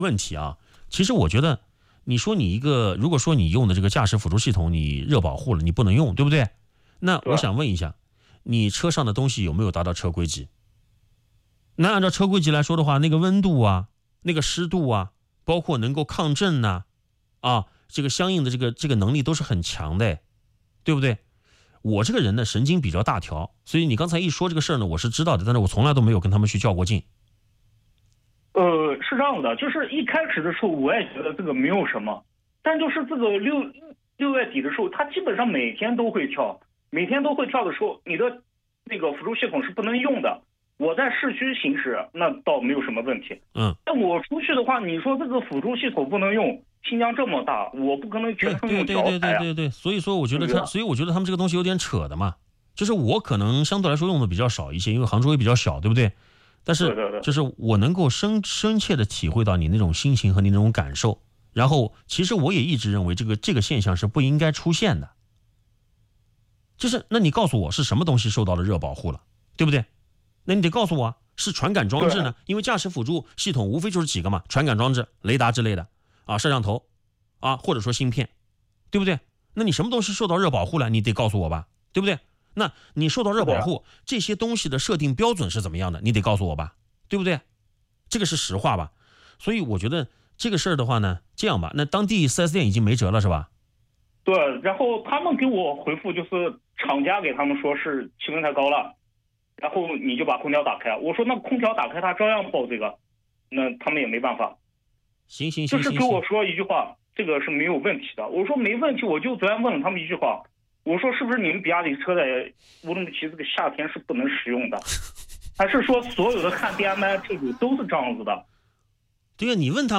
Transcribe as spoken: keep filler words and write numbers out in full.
问题啊。其实我觉得，你说你一个，如果说你用的这个驾驶辅助系统你热保护了，你不能用，对不对？那我想问一下，你车上的东西有没有达到车规级？那按照车规级来说的话，那个温度啊，那个湿度啊，包括能够抗震呐、啊，啊，这个相应的这个这个能力都是很强的，对不对？我这个人呢，神经比较大条，所以你刚才一说这个事儿呢，我是知道的，但是我从来都没有跟他们去较过劲。 呃，是这样的，就是一开始的时候我也觉得这个没有什么，但就是这个六六月底的时候，它基本上每天都会跳，每天都会跳的时候，你的那个辅助系统是不能用的。我在市区行驶，那倒没有什么问题。 嗯， 但我出去的话，你说这个辅助系统不能用，新疆这么大，我不可能全程用脚踩啊。 对对对对对对，所以说我觉得他，所以我觉得他们这个东西有点扯的嘛。就是我可能相对来说用的比较少一些，因为杭州也比较小，对不对？但是就是我能够深深切的体会到你那种心情和你那种感受。然后其实我也一直认为这个这个现象是不应该出现的。就是那你告诉我是什么东西受到了热保护了，对不对？那你得告诉我是传感装置呢？因为驾驶辅助系统无非就是几个嘛，传感装置、雷达之类的啊，摄像头啊，或者说芯片，对不对？那你什么东西受到热保护了？你得告诉我吧，对不对？那你受到热保护，这些东西的设定标准是怎么样的？你得告诉我吧，对不对？这个是实话吧？所以我觉得这个事儿的话呢，这样吧，那当地 四 S 店已经没辙了，是吧？ 对，然后他们给我回复就是厂家给他们说是气温太高了，然后你就把空调打开。我说那空调打开它照样报这个，那他们也没办法。 行行行， 就是给我说一句话，这个是没有问题的。我说没问题，我就昨天问了他们一句话，我说是不是你们比亚迪车在乌鲁木齐这个夏天是不能使用的，还是说所有的汉 D M I 配置都是这样子的？ 对呀，你问他们。